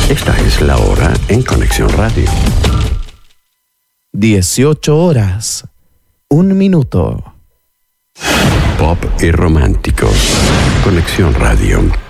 Esta es la hora en Conexión Radio. 18 horas, 1 minuto. Pop y romántico. Conexión Radio.